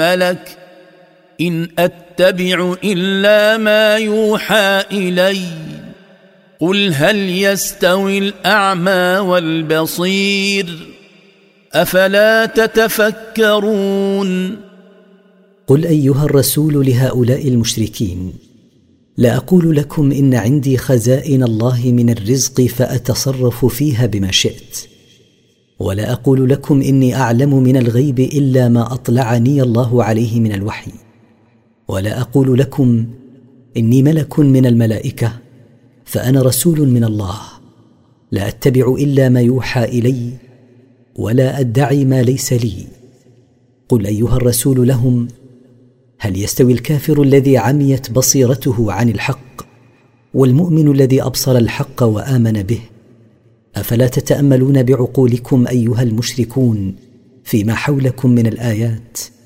ملك إن أتبع إلا ما يوحى إلي قل هل يستوي الأعمى والبصير أفلا تتفكرون. قل أيها الرسول لهؤلاء المشركين: لا أقول لكم إن عندي خزائن الله من الرزق فأتصرف فيها بما شئت، ولا أقول لكم إني أعلم من الغيب إلا ما أطلعني الله عليه من الوحي، ولا أقول لكم إني ملك من الملائكة، فأنا رسول من الله، لا أتبع إلا ما يوحى إلي ولا أدعي ما ليس لي. قل أيها الرسول لهم: هل يستوي الكافر الذي عميت بصيرته عن الحق والمؤمن الذي أبصر الحق وآمن به؟ أفلا تتأملون بعقولكم أيها المشركون فيما حولكم من الآيات؟